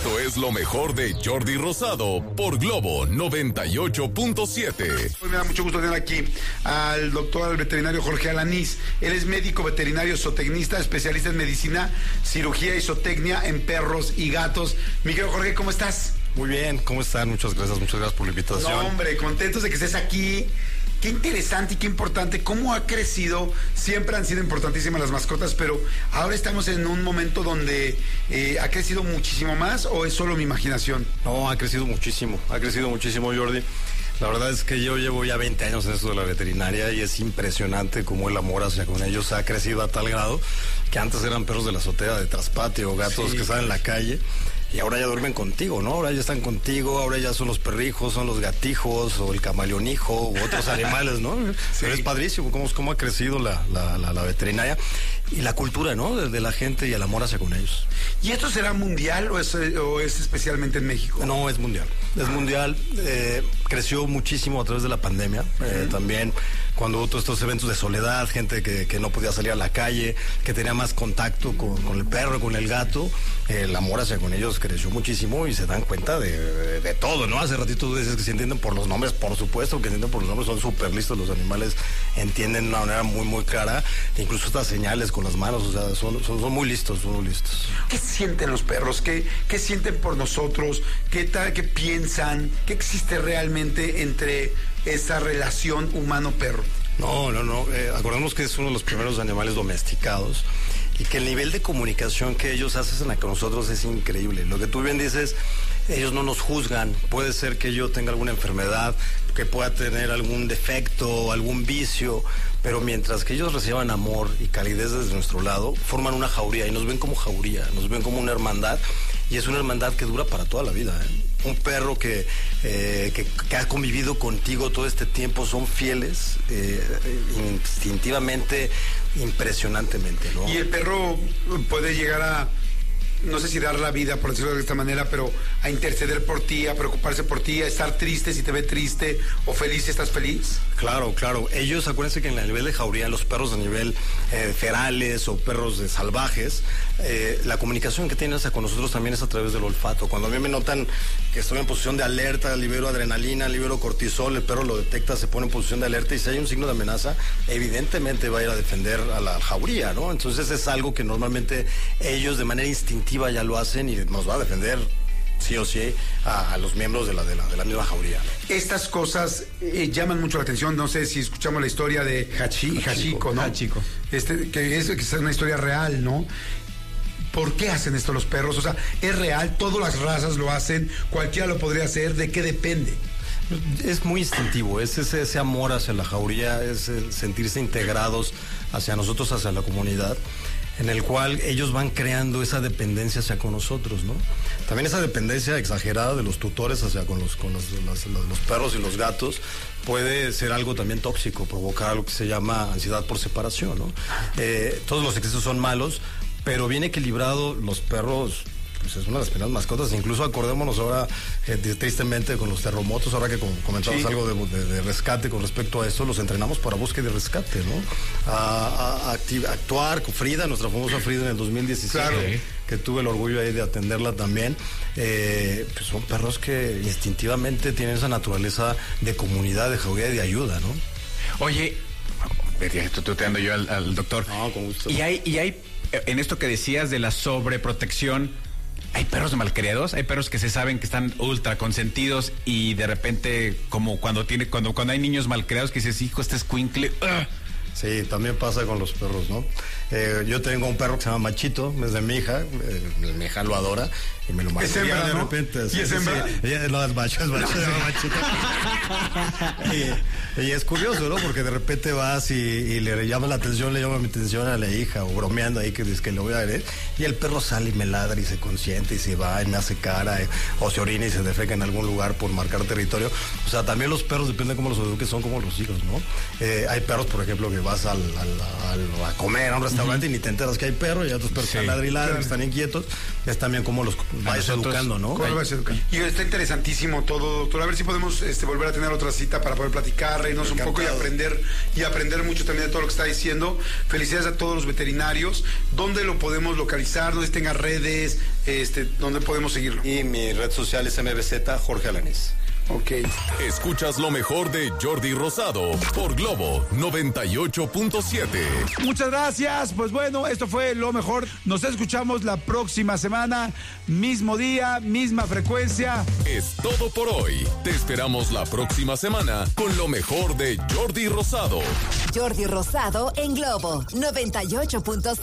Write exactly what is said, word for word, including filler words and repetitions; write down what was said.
Esto es lo mejor de Jordi Rosado por Globo noventa y ocho punto siete. Pues me da mucho gusto tener aquí al doctor, al veterinario Jorge Alanís. Él es médico veterinario zootecnista, especialista en medicina, cirugía y zootecnia en perros y gatos. Mi querido Jorge, ¿cómo estás? Muy bien, ¿cómo están? Muchas gracias, muchas gracias por la invitación. No, hombre, contentos de que estés aquí. Qué interesante y qué importante, cómo ha crecido. Siempre han sido importantísimas las mascotas, pero ahora estamos en un momento donde eh, ha crecido muchísimo más, ¿o es solo mi imaginación? No, ha crecido muchísimo, ha crecido muchísimo, Jordi. La verdad es que yo llevo ya veinte años en esto de la veterinaria y es impresionante cómo el amor hacia con ellos ha crecido a tal grado que antes eran perros de la azotea, de traspatio, gatos sí, que están en la calle. Y ahora ya duermen contigo, ¿no? Ahora ya están contigo, ahora ya son los perrijos, son los gatijos, o el camaleonijo, u otros animales, ¿no? Sí. Pero es padrísimo cómo, cómo ha crecido la, la, la, la veterinaria y la cultura, ¿no? De, de la gente y el amor hacia con ellos. ¿Y esto será mundial o es, o es especialmente en México? No, es mundial. Es mundial. Eh, creció muchísimo a través de la pandemia. Uh-huh. Eh, también cuando hubo todos estos eventos de soledad, gente que, que no podía salir a la calle, que tenía más contacto con, con el perro, con el gato, eh, el amor hacia con ellos creció muchísimo y se dan cuenta de, de, de todo, ¿no? Hace ratito tú dices que se entienden por los nombres, por supuesto que se entienden por los nombres, son súper listos los animales, entienden de una manera muy, muy clara, incluso estas señales con las manos, o sea, son, son, son muy listos, son muy listos. ¿Qué sienten los perros? ¿Qué, qué sienten por nosotros? ¿Qué tal, qué piensan? ¿Qué existe realmente entre esa relación humano-perro? No, no, no, eh, acordemos que es uno de los primeros animales domesticados y que el nivel de comunicación que ellos hacen con nosotros es increíble. Lo que tú bien dices, ellos no nos juzgan, puede ser que yo tenga alguna enfermedad, que pueda tener algún defecto, algún vicio, pero mientras que ellos reciban amor y calidez desde nuestro lado, forman una jauría y nos ven como jauría, nos ven como una hermandad y es una hermandad que dura para toda la vida, ¿eh? Un perro que, eh, que, que ha convivido contigo todo este tiempo, son fieles, eh, instintivamente, impresionantemente, ¿no? Y el perro puede llegar a, no sé si dar la vida, por decirlo de esta manera, pero a interceder por ti, a preocuparse por ti, a estar triste si te ve triste, o feliz si estás feliz. Claro, claro. Ellos, acuérdense que en el nivel de jauría, los perros a nivel eh, ferales o perros de salvajes, eh, la comunicación que tienen hacia con nosotros también es a través del olfato. Cuando a mí me notan que estoy en posición de alerta, libero adrenalina, libero cortisol, el perro lo detecta, se pone en posición de alerta y si hay un signo de amenaza, evidentemente va a ir a defender a la jauría, ¿no? Entonces es algo que normalmente ellos de manera instintiva ya lo hacen y nos va a defender sí o sí a, a los miembros de la, de la, de la misma jauría. Estas cosas eh, llaman mucho la atención. No sé si escuchamos la historia de Hachi, Hachiko, ¿no? Hachiko. Este, que es, que es una historia real, ¿no? ¿Por qué hacen esto los perros? O sea, es real, todas las razas lo hacen, cualquiera lo podría hacer, ¿de qué depende? Es muy instintivo, es ese, ese amor hacia la jauría, es el sentirse integrados hacia nosotros, hacia la comunidad, en el cual ellos van creando esa dependencia hacia con nosotros, ¿no? También esa dependencia exagerada de los tutores hacia con los, con los, los, los perros y los gatos puede ser algo también tóxico, provocar algo que se llama ansiedad por separación, ¿no? Eh, todos los excesos son malos, pero bien equilibrado, los perros pues es una de las primeras mascotas. Incluso acordémonos ahora, eh, tristemente, con los terremotos, ahora que comentamos sí. algo de, de, de rescate con respecto a esto, los entrenamos para búsqueda y rescate, ¿no? A, a, a acti- actuar con Frida, nuestra famosa Frida en el dos mil diecisiete, claro. que tuve el orgullo ahí de atenderla también. Eh, pues son perros que instintivamente tienen esa naturaleza de comunidad, de jauría y de ayuda, ¿no? Oye, estoy tuteando yo al, al doctor. No, con gusto. Y hay, y hay, en esto que decías de la sobreprotección, hay perros malcriados, hay perros que se saben que están ultra consentidos y de repente, como cuando tiene, cuando, cuando hay niños malcriados que dices, hijo, este escuincle, ¡uh! Sí, también pasa con los perros, ¿no? Eh, yo tengo un perro que se llama Machito, es de mi hija, eh, mi hija lo adora y me lo malcria hembra, de ¿no? repente. ¿Y sí, es sí, hembra? sí. Ella, no, es macho, es macho, se llama Machito. y, y es curioso, ¿no? Porque de repente vas y, y le llama la atención, le llama mi atención a la hija, o bromeando ahí que dice que lo voy a ver, y el perro sale y me ladra y se consiente y se va y me hace cara, eh, o se orina y se defeca en algún lugar por marcar territorio. O sea, también los perros, depende de cómo los eduques, son como los hijos, ¿no? Eh, hay perros, por ejemplo, que vas al, al, al- a comer a un restaurante uh-huh. y ni te enteras que hay perros, y ya tus perros sí, están ladrilados, claro. están inquietos. Es también como los vayas educando, ¿no? ¿Cómo vas educando? Y está interesantísimo todo, doctor. A ver si podemos este, volver a tener otra cita para poder platicar, reírnos un poco y aprender, y aprender mucho también de todo lo que está diciendo. Felicidades a todos los veterinarios. ¿Dónde lo podemos localizar? ¿Dónde tenga redes? Este, ¿dónde podemos seguirlo? Y mi red social es M B Z Jorge Alanís. Ok. Escuchas lo mejor de Jordi Rosado por Globo noventa y ocho punto siete. Muchas gracias. Pues bueno, esto fue lo mejor. Nos escuchamos la próxima semana. Mismo día, misma frecuencia. Es todo por hoy. Te esperamos la próxima semana con lo mejor de Jordi Rosado. Jordi Rosado en Globo noventa y ocho punto siete.